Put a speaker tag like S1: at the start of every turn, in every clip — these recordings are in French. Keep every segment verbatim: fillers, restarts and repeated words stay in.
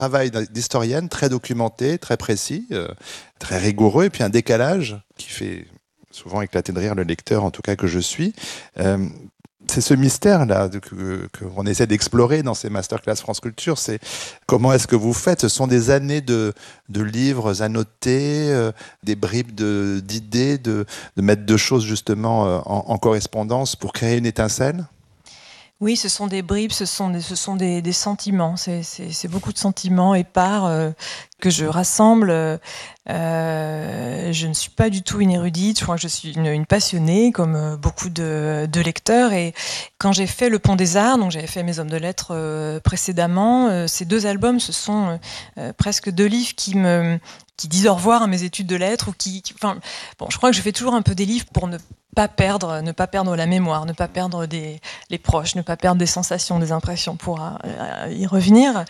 S1: travail d'historienne très documenté, très précis, euh, très rigoureux, et puis un décalage qui fait souvent éclater de rire le lecteur, en tout cas que je suis. Euh, c'est ce mystère-là de, que, qu'on essaie d'explorer dans ces masterclass France Culture. C'est comment est-ce que vous faites? Ce sont des années de, de livres annotés, euh, des bribes de, d'idées, de, de mettre deux choses justement euh, en, en correspondance pour créer une étincelle?
S2: Oui, ce sont des bribes, ce sont des, ce sont des, des sentiments. C'est, c'est, c'est beaucoup de sentiments épars euh, que je rassemble. Euh, je ne suis pas du tout une érudite, je crois que je suis une, une passionnée, comme beaucoup de, de lecteurs. Et quand j'ai fait Le Pont des Arts, donc j'avais fait Mes Hommes de Lettres euh, précédemment, euh, ces deux albums, ce sont euh, presque deux livres qui me qui disent au revoir à mes études de lettres, ou qui, qui, enfin, bon, je crois que je fais toujours un peu des livres pour ne pas perdre, ne pas perdre la mémoire, ne pas perdre des, les proches, ne pas perdre des sensations, des impressions, pour euh, y revenir.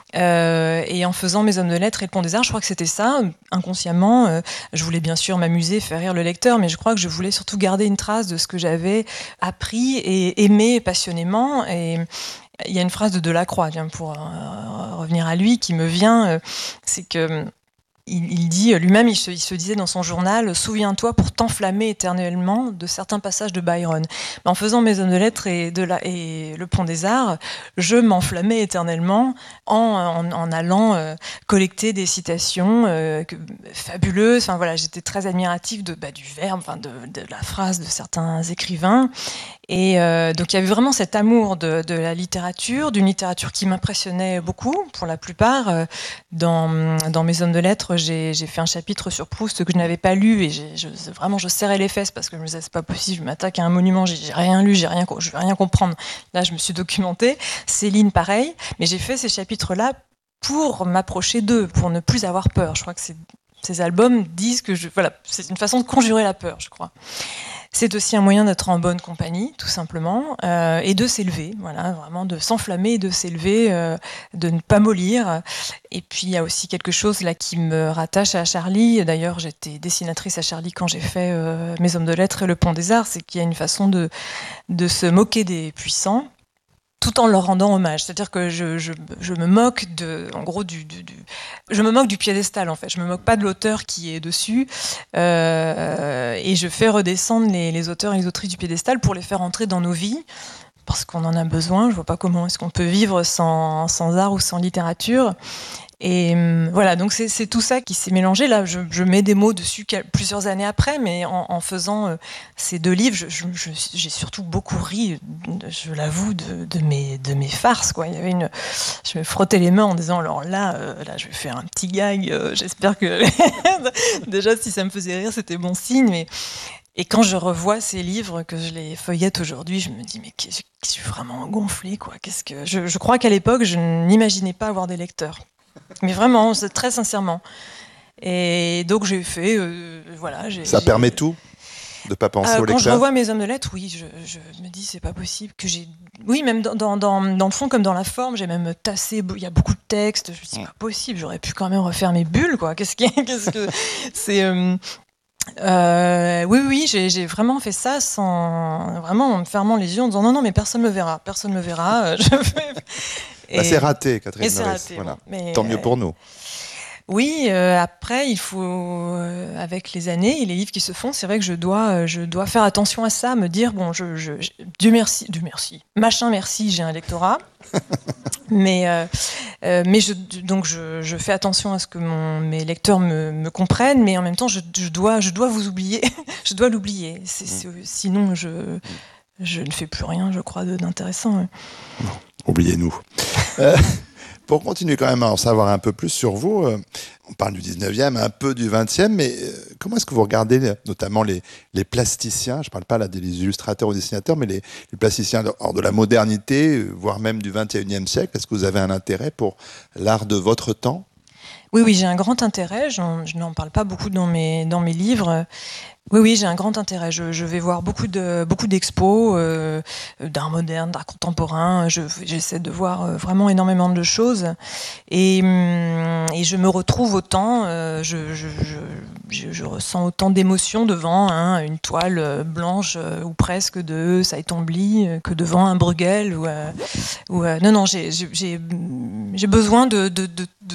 S2: Euh, et en faisant Mes Hommes de Lettres et Le Pont des Arts, je crois que c'était ça, inconsciemment. Euh, je voulais bien sûr m'amuser, faire rire le lecteur, mais je crois que je voulais surtout garder une trace de ce que j'avais appris et aimé passionnément. Et il y a une phrase de Delacroix, pour euh, revenir à lui, qui me vient, euh, c'est que Il, il dit lui-même, il se, il se disait dans son journal, souviens-toi pour t'enflammer éternellement de certains passages de Byron. Mais en faisant Mes Hommes de Lettres et, de la, et Le Pont des Arts, je m'enflammais éternellement en, en, en allant euh, collecter des citations euh, que, fabuleuses. Enfin voilà, j'étais très admirative de, bah, du verbe, enfin de, de la phrase de certains écrivains. Et euh, donc il y avait vraiment cet amour de, de la littérature, d'une littérature qui m'impressionnait beaucoup, pour la plupart. Euh, dans, dans Mes Hommes de Lettres, j'ai, j'ai fait un chapitre sur Proust que je n'avais pas lu, et j'ai, je, vraiment je serrais les fesses parce que je me disais c'est pas possible, je m'attaque à un monument, j'ai, j'ai rien lu, j'ai rien, je vais rien comprendre. Là je me suis documentée. Céline pareil, mais j'ai fait ces chapitres-là pour m'approcher d'eux, pour ne plus avoir peur. Je crois que c'est, ces albums disent que je, voilà, c'est une façon de conjurer la peur, je crois. C'est aussi un moyen d'être en bonne compagnie, tout simplement, euh, et de s'élever, voilà, vraiment de s'enflammer et de s'élever, euh, de ne pas mollir. Et puis il y a aussi quelque chose là qui me rattache à Charlie. D'ailleurs, j'étais dessinatrice à Charlie quand j'ai fait euh, Mes Hommes de Lettres et Le Pont des Arts, c'est qu'il y a une façon de, de se moquer des puissants, tout en leur rendant hommage. C'est-à-dire que je, je, je me moque de, en gros, du, du, du, je me moque du piédestal, en fait. Je me moque pas de l'auteur qui est dessus, euh, et je fais redescendre les, les auteurs et les autrices du piédestal pour les faire entrer dans nos vies, parce qu'on en a besoin. Je vois pas comment est-ce qu'on peut vivre sans, sans art ou sans littérature. Et euh, voilà, donc c'est, c'est tout ça qui s'est mélangé. Là, je, je mets des mots dessus plusieurs années après, mais en, en faisant euh, ces deux livres, je, je, je, j'ai surtout beaucoup ri, je l'avoue, de, de, mes, de mes farces, quoi. Il y avait une, je me frottais les mains en disant, alors là, euh, là, je vais faire un petit gag. Euh, j'espère que déjà, si ça me faisait rire, c'était bon signe. Mais et quand je revois ces livres, que je les feuillette aujourd'hui, je me dis, mais qu'est-ce que je suis vraiment gonflée, quoi. Qu'est-ce que je, je crois qu'à l'époque, je n'imaginais pas avoir des lecteurs. Mais vraiment, c'est très sincèrement. Et donc j'ai fait, euh, voilà. J'ai,
S1: Ça
S2: j'ai...
S1: permet tout de ne pas penser
S2: euh,
S1: au lecteur.
S2: Quand je revois Mes Hommes de Lettres, oui, je, je me dis c'est pas possible que j'ai. Oui, même dans, dans, dans, dans le fond comme dans la forme, j'ai même tassé. Il y a beaucoup de textes. Je me dis c'est pas possible. J'aurais pu quand même refaire mes bulles, quoi. Qu'est-ce qui, qu'est-ce que c'est euh... Euh, oui, oui, j'ai, j'ai vraiment fait ça sans vraiment en me fermant les yeux en disant non, non, mais personne me verra, personne me verra. Je fais...
S1: Et... Bah, c'est raté, Catherine
S2: Meurès.
S1: Raté, voilà.
S2: Bon, mais,
S1: tant mieux pour nous.
S2: Oui, euh, après, il faut, euh, avec les années et les livres qui se font, c'est vrai que je dois, je dois faire attention à ça, me dire, bon, je, je, je, Dieu merci, Dieu merci, machin merci, j'ai un lectorat, mais, euh, euh, mais je, donc je, je fais attention à ce que mon, mes lecteurs me, me comprennent, mais en même temps, je, je, dois, je dois vous oublier, je dois l'oublier, c'est, c'est, sinon je, je ne fais plus rien, je crois, de, d'intéressant. Ouais.
S1: Non, oubliez-nous. euh... Pour continuer quand même à en savoir un peu plus sur vous, euh, on parle du dix-neuvième, un peu du vingtième, mais euh, comment est-ce que vous regardez notamment les, les plasticiens, je ne parle pas là des illustrateurs ou dessinateurs, mais les, les plasticiens de, hors de la modernité, voire même du vingt et unième siècle? Est-ce que vous avez un intérêt pour l'art de votre temps?
S2: Oui, oui, j'ai un grand intérêt, J'en, je n'en parle pas beaucoup dans mes, dans mes livres. Oui, oui, j'ai un grand intérêt. Je, je vais voir beaucoup de beaucoup d'expos euh, d'art moderne, d'art contemporain. Je, j'essaie de voir vraiment énormément de choses. Et, et je me retrouve autant, euh, je, je, je, je, je ressens autant d'émotions devant hein, une toile blanche euh, ou presque de Saïtambli euh, que devant un Bruegel. Ou, euh, ou, euh, non, non, j'ai, j'ai, j'ai besoin de, de, de, de